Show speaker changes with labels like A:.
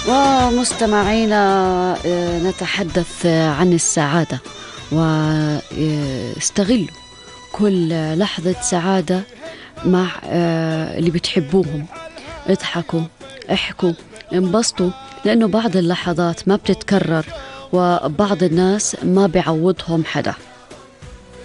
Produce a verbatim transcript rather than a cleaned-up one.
A: ومستمعينا، آه، نتحدث عن السعادة، واستغلوا كل لحظة سعادة مع آه، اللي بتحبوهم. اضحكوا، احكوا، انبسطوا، لأنه بعض اللحظات ما بتتكرر، وبعض الناس ما بيعوضهم حدا.